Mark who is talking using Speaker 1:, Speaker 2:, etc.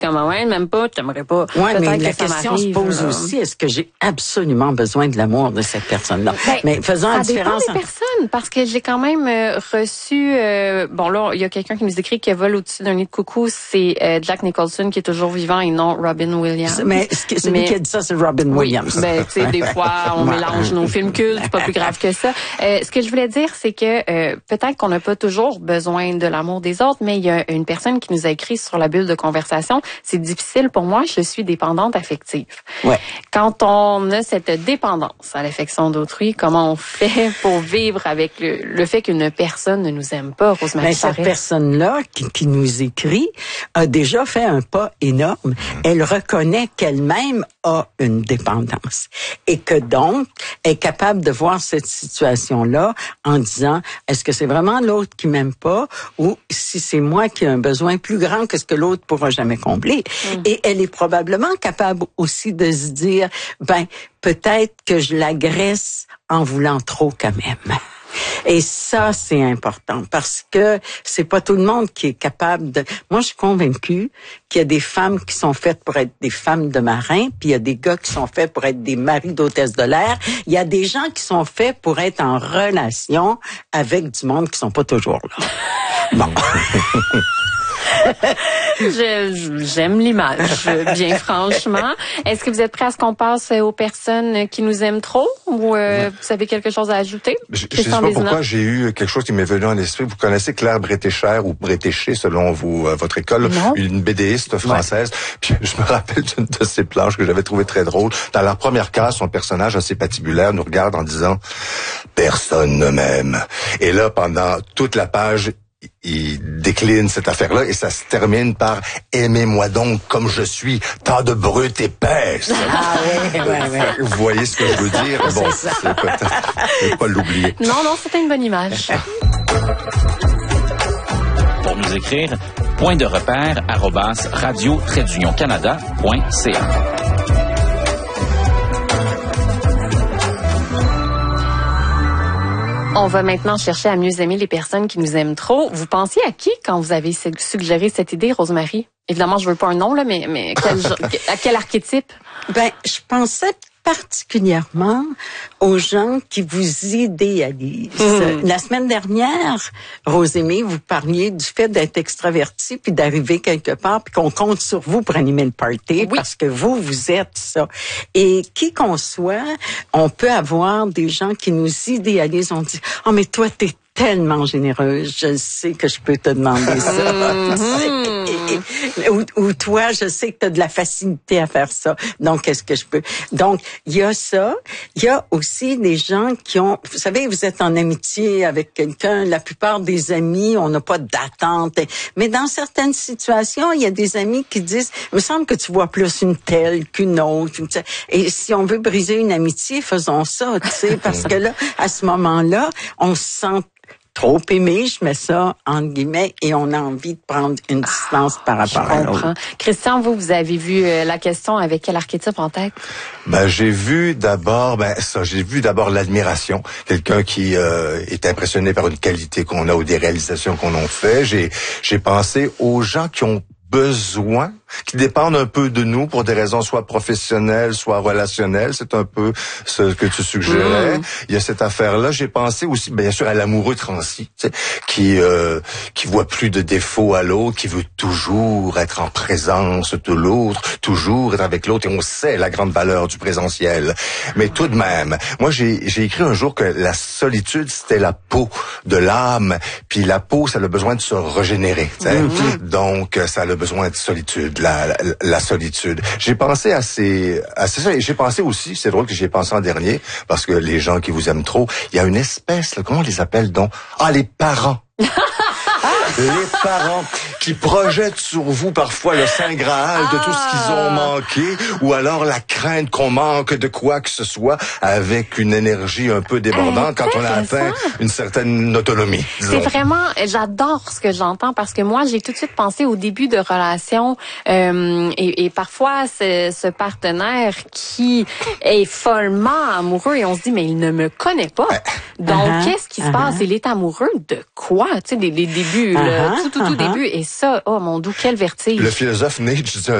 Speaker 1: Comme, ouais, même pas, t'aimerais pas.
Speaker 2: Ouais, mais la question se pose aussi, est-ce que j'ai absolument besoin de l'amour de cette personne-là? Mais faisons la différence.
Speaker 1: Ça dépend des personnes, parce que j'ai quand même reçu, bon là, il y a quelqu'un qui nous écrit qu'elle vole au-dessus d'un nid de coucou, c'est Jack Nicholson qui est toujours vivant et non Robin Williams.
Speaker 2: Mais celui qui a dit ça, c'est Robin Williams.
Speaker 1: Ben, tu sais, des fois, on mélange nos films cultes, c'est pas plus grave que ça. Ce que je voulais dire, c'est que peut-être qu'on n'a pas toujours besoin de l'amour des autres, mais il y a une personne qui nous a écrit sur la bulle de conversation. C'est difficile pour moi, je suis dépendante affective.
Speaker 2: Ouais.
Speaker 1: Quand on a cette dépendance à l'affection d'autrui, comment on fait pour vivre avec le fait qu'une personne ne nous aime pas, Rosemary?
Speaker 2: Mais cette personne-là qui nous écrit a déjà fait un pas énorme. Elle reconnaît qu'elle-même a une dépendance et que donc est capable de voir cette situation-là en disant, est-ce que c'est vraiment l'autre qui m'aime pas ou si c'est moi qui ai un besoin plus grand que ce que l'autre pourra jamais combler. Et elle est probablement capable aussi de se dire, ben, peut-être que je l'agresse en voulant trop quand même. Et ça, c'est important parce que c'est pas tout le monde qui est capable de... Moi, je suis convaincue qu'il y a des femmes qui sont faites pour être des femmes de marins, puis il y a des gars qui sont faits pour être des maris d'hôtesses de l'air. Il y a des gens qui sont faits pour être en relation avec du monde qui sont pas toujours là. Bon.
Speaker 1: J'aime l'image, bien franchement. Est-ce que vous êtes prêts à ce qu'on passe aux personnes qui nous aiment trop ou vous avez quelque chose à ajouter?
Speaker 3: Je ne sais pas pourquoi j'ai eu quelque chose qui m'est venu en esprit. Vous connaissez Claire Bretécher ou Bretéché selon votre école, une BDiste française. Puis je me rappelle d'une de ses planches que j'avais trouvé très drôle. Dans la première case, son personnage assez patibulaire nous regarde en disant « Personne ne m'aime ». Et là, pendant toute la page, il décline cette affaire-là et ça se termine par « Aimez-moi donc comme je suis, tant de brute épaisse ».
Speaker 2: Ah oui.
Speaker 3: Vous voyez ce que je veux dire? Bon, c'est peut-être pas l'oublier.
Speaker 1: Non, c'était une bonne image.
Speaker 4: Pour nous écrire, point de repère @radio-canada.ca.
Speaker 1: On va maintenant chercher à mieux aimer les personnes qui nous aiment trop. Vous pensiez à qui quand vous avez suggéré cette idée, Rosemary? Évidemment, je veux pas un nom, là, mais à quel archétype?
Speaker 2: Ben, je pensais particulièrement aux gens qui vous idéalisent. La semaine dernière, Rosemary, vous parliez du fait d'être extraverti puis d'arriver quelque part puis qu'on compte sur vous pour animer le party parce que vous êtes ça. Et qui qu'on soit, on peut avoir des gens qui nous idéalisent. On dit, oh mais toi t'es tellement généreuse, je sais que je peux te demander ça. Ou toi, je sais que tu as de la facilité à faire ça. Donc, est-ce que je peux? Donc, il y a ça. Il y a aussi des gens qui ont... Vous savez, vous êtes en amitié avec quelqu'un. La plupart des amis, on n'a pas d'attente. Mais dans certaines situations, il y a des amis qui disent, il me semble que tu vois plus une telle qu'une autre. Et si on veut briser une amitié, faisons ça, tu sais, parce que là, à ce moment-là, on se sent trop aimé, je mets ça entre guillemets, et on a envie de prendre une distance par rapport à l'autre.
Speaker 1: Christian, vous avez vu la question avec quel archétype en tête?
Speaker 3: Ben, j'ai vu d'abord l'admiration. Quelqu'un qui est impressionné par une qualité qu'on a ou des réalisations qu'on a fait. J'ai pensé aux gens qui ont besoin, qui dépendent un peu de nous pour des raisons soit professionnelles, soit relationnelles. C'est un peu ce que tu suggérais. Il y a cette affaire-là. J'ai pensé aussi, bien sûr, à l'amoureux transi, tu sais, qui voit plus de défauts à l'autre, qui veut toujours être en présence de l'autre, toujours être avec l'autre. Et on sait la grande valeur du présentiel. Mais tout de même, moi, j'ai écrit un jour que la solitude, c'était la peau de l'âme. Puis la peau, ça a le besoin de se régénérer. Tu sais. Donc, ça a le besoin de solitude, la solitude. J'ai pensé à ça, et j'ai pensé aussi, c'est drôle que j'y ai pensé en dernier, parce que les gens qui vous aiment trop, il y a une espèce, là, comment on les appelle donc? Ah, les parents. Les parents qui projettent sur vous parfois le Saint Graal de tout ce qu'ils ont manqué, ou alors la crainte qu'on manque de quoi que ce soit, avec une énergie un peu débordante quand on a atteint une certaine autonomie.
Speaker 1: C'est vraiment, j'adore ce que j'entends parce que moi, j'ai tout de suite pensé au début de relation et parfois ce partenaire qui est follement amoureux et on se dit mais il ne me connaît pas. Donc qu'est-ce qui se passe? Il est amoureux de quoi? Tu sais, des débuts le tout début. Et ça, oh mon Dieu, quel vertige.
Speaker 3: Le philosophe Nietzsche